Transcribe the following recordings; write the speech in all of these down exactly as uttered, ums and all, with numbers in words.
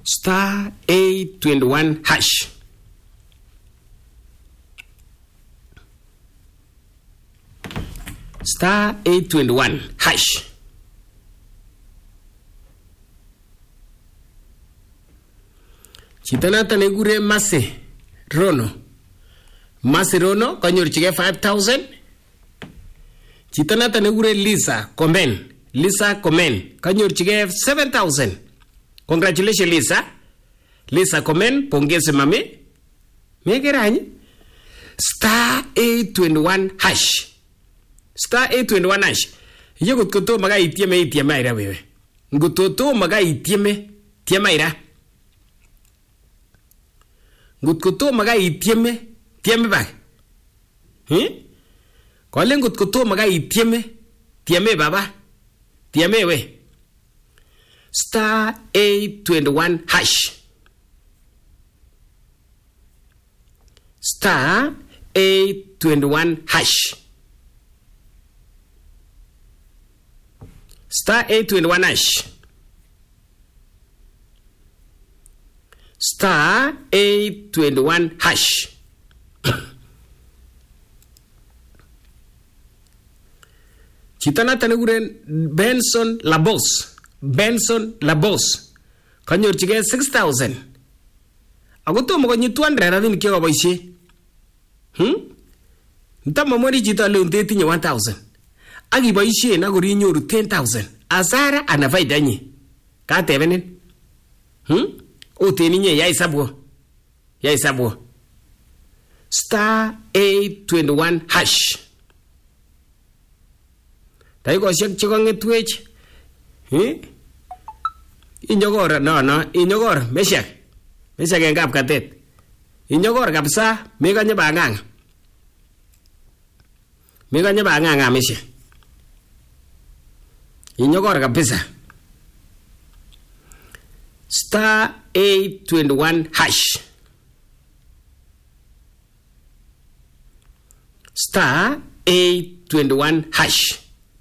star eight twenty-one hash. Star eight twenty-one hash. Chito noto nekure Mase Rono. Mase Rono kanyorchige five thousand. Chito noto nekure Lisa Komen. Lisa Komen kanyorchige seven thousand. Congratulations Lisa. Lisa Komen, pongeze mami. Megerany. Star eight twenty-one hash. Star eight twenty-one hash. Yego koto maga itieme itieme ira wewe. Ngutoto maga itieme tieme ira. Ngutoto maga itieme tieme ba. Hm? Kole ngutoto maga itieme tieme baba. Tieme we. Star eight twenty-one hash. Star eight twenty-one hash. Star eight twenty-one hash. Star eight twenty-one hash. Chitana tanuguren Benson Labos. Benson Labos. Kanyorchige six thousand. Agoto mo kanyi two hundred adin kyo boisie. Hm? Ntama mori chito le unte tinye one thousand. Agi boisie na gori nyoru ten thousand. Azara ana faida nyi. Ka tebenen. Hm? O teni nye ya isabu. Ya isabu. Star eight twenty-one hash. Tayo ko shek chiko ngetwech. Hm? Inyogor no no, inyogor meshak. Meshak engap katet. Inyogor kabisa mega nye bangang. Mega nye bangang meshak. Inyogor kabisa. Star eight twenty-one hash. Star eight twenty-one hash.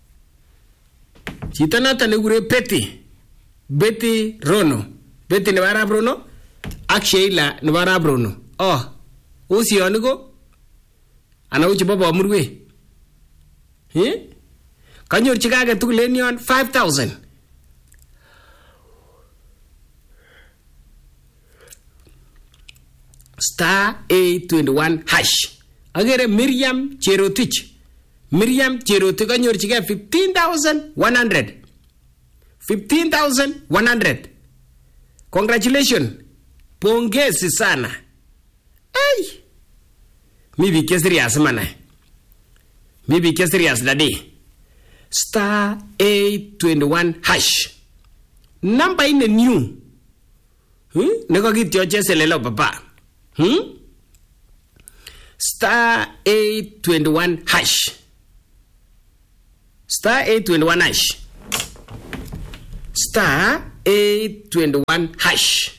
Chitana tanegure Betty. Betty Rono. Betty Nevara Bruno. Aksheila Nevara Bruno. Oh. Usi onigo. Ana uchi baba amurwe. Eh? Kanyor chikage tukulenion five thousand. Star eight twenty-one hash. Agere Miriam Cherotich. Miriam Cherotich kanyor chikage fifteen thousand one hundred. fifteen thousand one hundred. Congratulations. Pongezi sana. Hey. Mibi kesirias mana. Mibi kesirias dadi. Star eight twenty-one hash. Number in the new. Hmm? Neko kityo chese lelo papa. Hmm? Star eight twenty-one hash. Star eight twenty-one hash. Star eight twenty-one hash.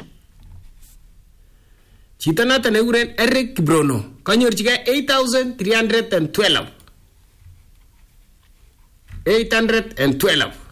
Chitana taneguren Eric Bruno. Kanyor chika eight thousand three hundred twelve. eight hundred twelve.